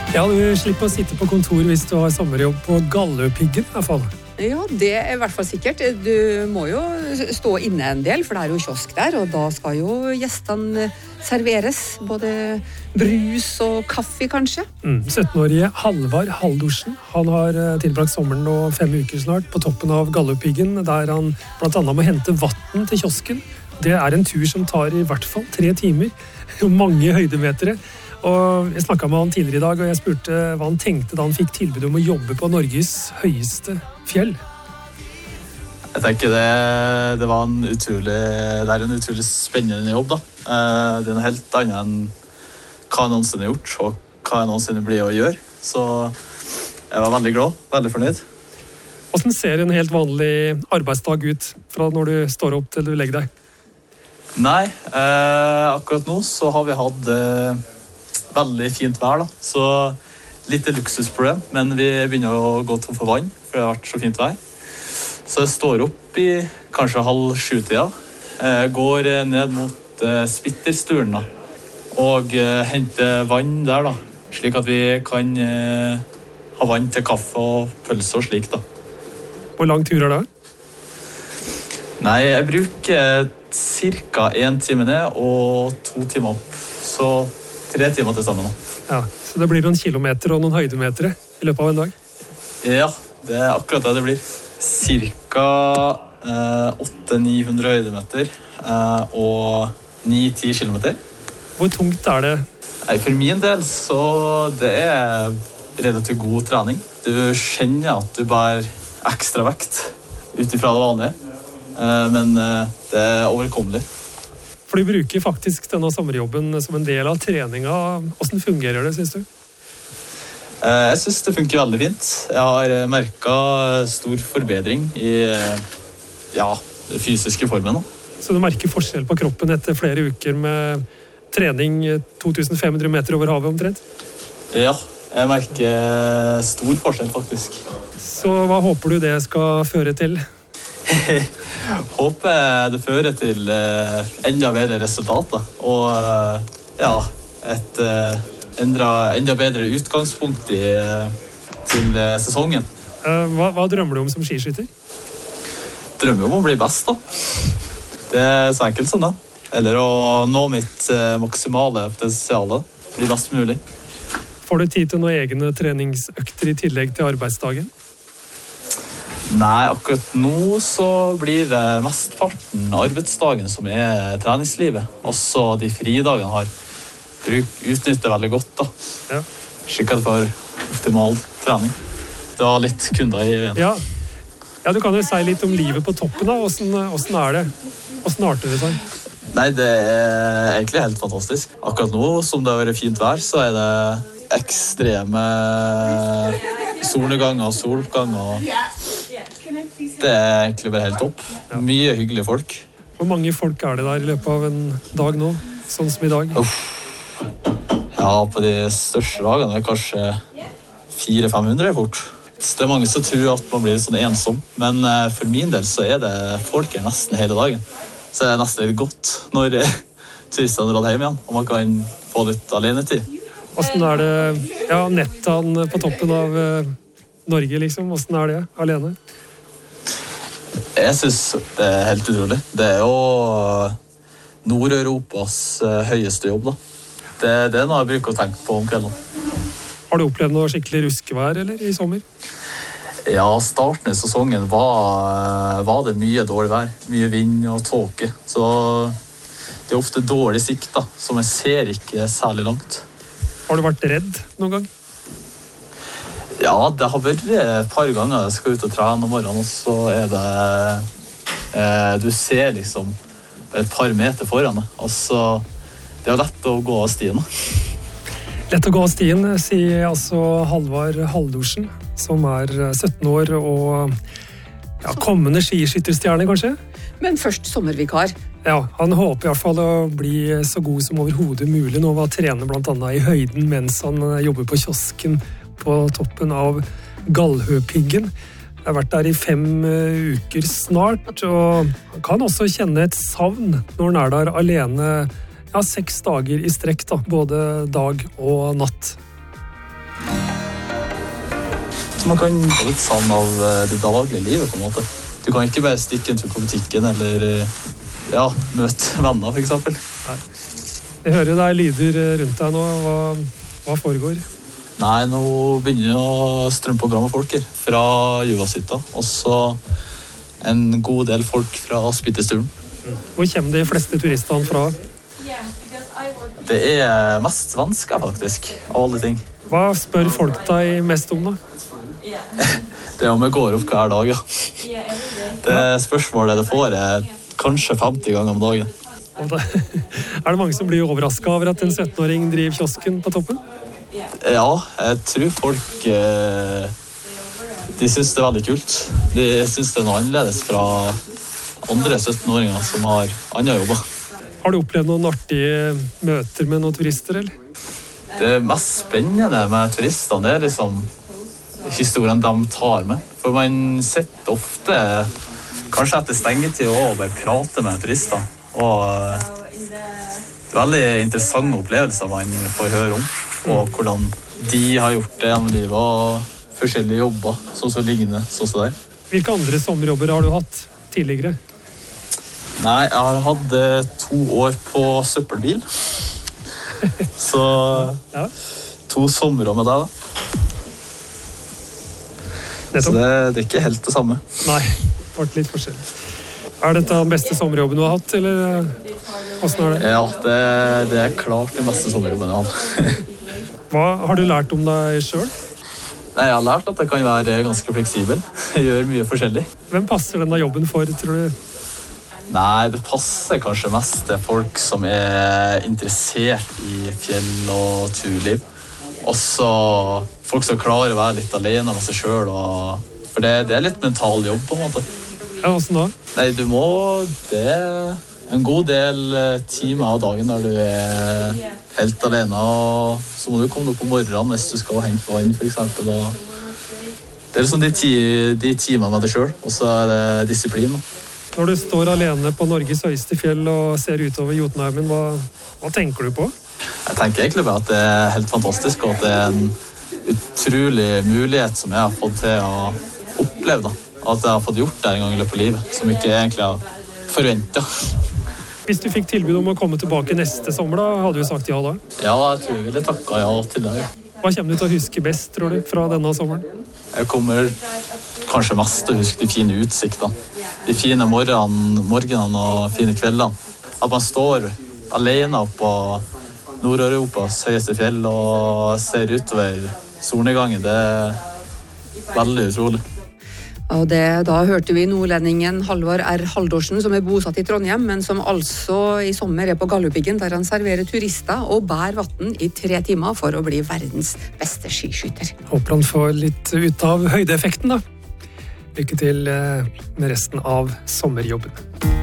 Ja, du slipper å sitte på kontor hvis du har sommerjobb på Galdhøpiggen I hvert fall. Ja, det I hvert fall sikkert. Du må jo stå inne en del, for det jo kiosk der, og da skal jo gjestene serveres. Både brus og kaffe, kanskje. 17-årige Halvard Haldorsen. Han har tilbrakt sommeren nå 5 uker snart på toppen av Galdhøpiggen, der han blant annet må hente vatten til kiosken. Det en tur som tar I hvert fall 3 timer, og mange høydemetere. Og jeg snakket med han tidligere I dag, og jeg spurte hva han tenkte da han fikk tilbud om å jobbe på Norges høyeste fjell. Jeg tenker det var en utrolig spennende jobb da. Det noe helt annet enn hva jeg noensinne har gjort, og hva jeg noensinne blir å gjøre. Så jeg var veldig glad, veldig fornøyd. Hvordan ser en helt vanlig arbeidsdag ut fra når du står opp til du legger deg? Nei, akkurat nå så har vi hatt veldig fint vær da, så litt luksusproblem, men vi begynner å gå tom for vann, for det har vært så fint vær. Så jeg står opp I kanskje 6:30, går ned mot Spittersturen da, og henter vann der da, slik at vi kan ha vann til kaffe og pølse og slik da. Hvor lang tur det? Nei, jeg bruker cirka 1 time ned og 2 timer opp, så 3 timer til sammen. Ja, så det blir noen kilometer og noen høydemeter I løpet av en dag? Ja, det akkurat det blir. Cirka 800-900 høydemeter og 9-10 kilometer. Hvor tungt det? Nei, for min del så det relativt god trening. Du kjenner at du bærer ekstra vekt utifra det vanlige, men det overkommelig. For du bruker faktisk denne sommerjobben som en del av treninga. Hvordan fungerer det, synes du? Jeg synes det funker veldig fint. Jeg har merket stor forbedring I den fysiske formen. Så du merker forskjell på kroppen etter flere uker med trening 2500 meter over havet omtrent? Ja, jeg merker stor forskjell faktisk. Så hva håper du det skal føre til? Håper det fører til enda bedre resultater og et enda bedre utgangspunkt til sesongen. Hva drømmer du om som skiskytter? Drømmer om å bli best da. Det så enkelt som det. Eller å nå mitt maksimale potensiale, bli best mulig. Får du tid til noen egne treningsøkter I tillegg til arbeidsdagen? Nei, akkurat nå så blir det mestparten arbeidsdagen som treningslivet. Også de fridagene har utnyttet veldig godt da. Ja. Slik at det var optimal trening. Det var litt kunder I veien. Ja, du kan jo si litt om livet på toppen da. Hvordan det? Hvordan arter det seg? Nei, det egentlig helt fantastisk. Akkurat nå, som det har vært fint vær, så det ekstreme solnedgang og solgang og det egentlig bare helt topp. Mye hyggelige folk. Hvor mange folk det der I løpet av en dag nå, sånn som I dag? Ja, på de største dagene kanskje 400-500 fort. Så det mange som tror at man blir sånn ensom, men for min del så det folk nesten hele dagen. Så det nesten litt godt når turistene drar hjem igjen, og man kan få litt alenetid. Hvordan det, nettene på toppen av Norge liksom, hvordan det alene? Jeg synes det helt utrolig. Det jo Nord-Europas høyeste jobb da. Det noe jeg bruker å tenke på om kvelden. Har du opplevd noe skikkelig ruskevær eller I sommer? Ja, starten I sesongen var det mye dårlig vær. Mye vind og tåke. Så det ofte dårlig sikt da, som jeg ser ikke særlig langt. Har du vært redd noen gang? Ja, det har vært et par ganger jeg skal ut og trene om morgenen, og så det du ser liksom et par meter foran deg, og så det lett å gå av stien. Lett å gå av stien, sier altså Halvard Haldorsen, som 17 år og kommende skiskytterstjerne kanskje? Men først sommervikar. Ja, han håper I hvert fall å bli så god som overhodet mulig nå, å trene blant annet I høyden mens han jobber på kiosken på toppen av Galdhøpiggen. Jeg har vært der I 5 uker snart, og han kan også kjenne et savn når han der alene 6 dager I strekk, da, både dag og natt. Så man kan få litt sånn av det daglige livet på en måte. Du kan ikke bare stikke en tur på butikken eller møte venner for eksempel. Nei. Jeg hører det er lyder rundt deg nå. Hva foregår? Nei, nå begynner jeg å strømme på bra med folk her fra Juvashytta. Og så en god del folk fra Spyttesturen. Hvor kommer de fleste turistene fra? Det er mest svensker faktisk, av alle ting. Hva spør folk deg mest om da? Det er om jeg går opp hver dag, ja. Det spørsmålet det får er kanskje 50 ganger om dagen. Er det mange som blir overrasket over at en 17-åring driver kiosken på toppen? Ja, jeg tror folk de synes det er veldig kult. De synes det er noe annerledes fra andre 17-åringer som har andre jobber. Har du opplevd noen artige møter med noen turister, eller? Det mest spennende med turistene det er liksom historien de tar med. For man sitter ofte, kanskje etter stengetid, og bare prater med turister. Og det er veldig interessante opplevelser man får høre om. Og hvordan de har gjort det gjennom livet, og forskjellige jobber, sånn som lignende, sånn som der. Hvilke andre sommerjobber har du hatt tidligere? Nei, jeg har hatt 2 år på søppelbil. Så 2 sommer med deg, da. Så det er ikke helt det samme. Nei, det ble litt forskjellig. Er dette den beste sommerjobben du har hatt, eller hvordan er det? Ja, det er klart den beste sommerjobben jeg har. Hva har du lært om deg selv? Nei, jeg har lært at jeg kan være ganske fleksibel. Jeg gjør mye forskjellig. Hvem passer denne jobben for, tror du? Nei, det passer kanskje mest til folk som er interessert i fjell og turliv. Også folk som klarer å være litt alene med seg selv. For det er litt mental jobb på en måte. Ja, hvordan da? Nei, det er en god del timer av dagen der du er helt alene. Og så må du komme opp om morgenen hvis du skal hente vann, for eksempel. Det er liksom de timene med deg selv, og så er det disiplin. Når du står alene på Norges høyeste fjell og ser utover Jotunheimen, hva tenker du på? Jeg tenker egentlig bare at det er helt fantastisk, og at det er en utrolig mulighet som jeg har fått til å oppleve. At jeg har fått gjort det en gang i løpet av livet, som ikke egentlig har forventet. Hvis du fikk tilbud om å komme tilbake neste sommer, da hadde du sagt ja da? Ja, jeg tror jeg ville takket ja til det. Hva kommer du til å huske best, tror du, fra denne sommeren? Jeg kommer kanskje mest til å huske de fine utsiktene. De fine morgenene og fine kveldene. At man står alene på Nord-Europas høyeste fjell og ser utover solnedgangen, det er veldig utrolig. Og da hørte vi nordlendingen Halvard R. Haldorsen, som er bosatt i Trondheim, men som altså i sommer er på Galdhøpiggen, der han serverer turister og bærer vann i 3 timer for å bli verdens beste skiskytter. Håper han får litt ut av høydeeffekten, da. Lykke til med resten av sommerjobben.